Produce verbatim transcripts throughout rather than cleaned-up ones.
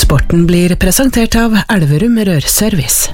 Sporten blir presentert av Elverum Rørservice.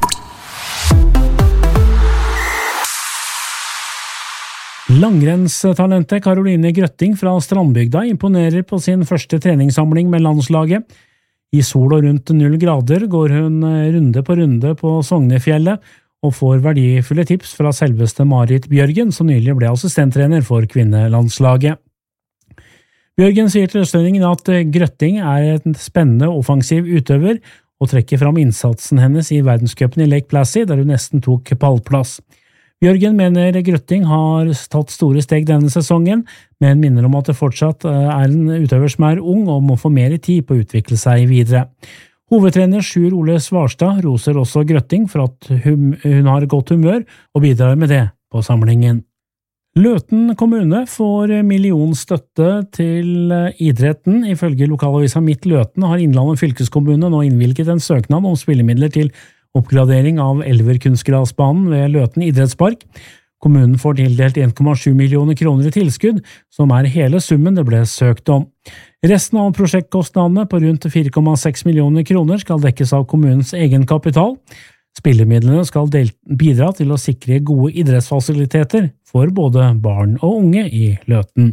Langrennstalentet Caroline Grøtting fra Strandbygda imponerer på sin første treningssamling med landslaget. I sol og rundt null grader går hun runde på runde på Sognefjellet og får verdifulle tips fra selveste Marit Bjørgen, som nylig ble assistenttrener for kvinnelandslaget. Bjørgen sier til Østlendingen at Grøtting er en spennende offensiv utøver og trekker fram innsatsen hennes i verdenscupen i Lake Placid, der hun nesten tok pallplass. Bjørgen mener Grøtting har tatt store steg denne sesongen, men minner om at det fortsatt er en utøver som er ung og må få mer tid på å utvikle seg videre. Hovedtrener Sjur Ole Svarstad roser også Grøtting for at hun, hun har godt humør og bidrar med det på samlingen. Løten kommune får millionstøtte til idretten. Ifølge lokalavisa Midt Løten har Innlandet fylkeskommune nå innvilget en søknad om spillemidler til oppgradering av Elverkunstgrasbanen ved Løten idrettspark. Kommunen får tildelt en komma sju millioner kroner i tilskudd, som er hele summen det ble søkt om. Resten av prosjektkostnadene på rundt fire komma seks millioner kroner skal dekkes av kommunens egen kapital. Spillemidlene skal bidra til å sikre gode idrettsfasiliteter for både barn og unge i Løten.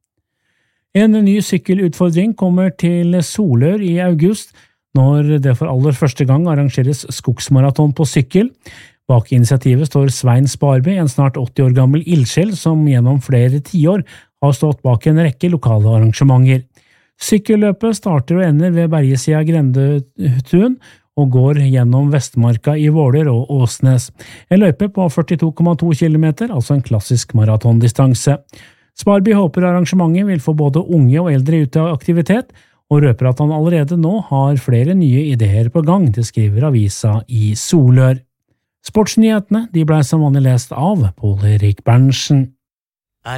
En ny sykkelutfordring kommer til Solør i august, når det for aller første gang arrangeres skogsmaraton på sykkel. Bak initiativet står Svein Sparby, en snart åtti år gammel ildsjel som gjennom flere tiår har stått bak en rekke lokale arrangementer. Sykkelløpet starter og ender ved Bergesida Grendetun og går gjennom Vestmarka i Våler og Åsnes. En løype på førtito komma to kilometer, altså en klassisk maratondistanse. Sparby håper arrangementet vil få både unge og eldre ut av aktivitet, og røper at han allerede nå har flere nye ideer på gang, det skriver avisa i Solør. Sportsnyhetene de ble som vanlig lest av Pål Erik Berntsen.